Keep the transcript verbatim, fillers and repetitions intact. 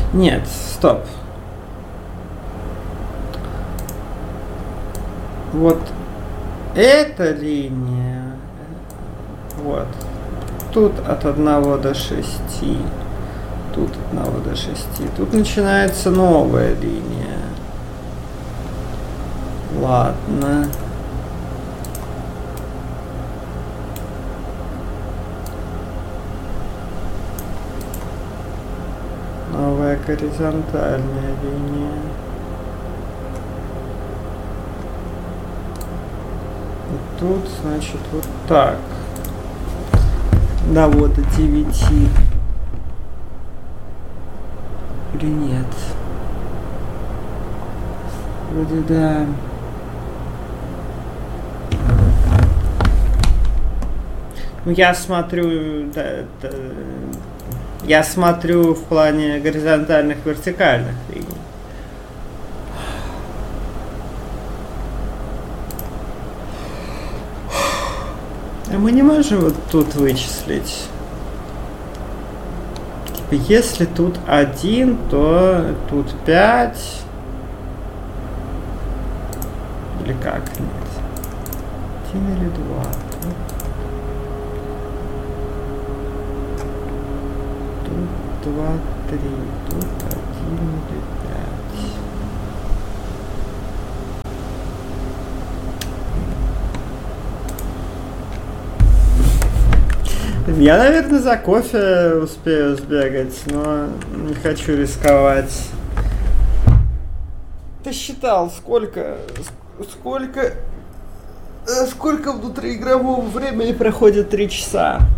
Нет, стоп. Вот эта линия, вот, тут от одного до шести, тут от одного до шести, тут начинается новая линия. Ладно. Новая горизонтальная линия. И тут, значит, вот так. Да, вот до девяти. Или нет? Вроде да. Ну, я смотрю, да, да, я смотрю в плане горизонтальных, вертикальных линий. А мы не можем вот тут вычислить. Типа, если тут один, то тут пять. Или как? Нет. Один или два. Тут два, три. Тут один или пять. Я, наверное, за кофе успею сбегать, но не хочу рисковать. Ты считал, сколько, сколько, сколько внутриигрового времени проходит три часа?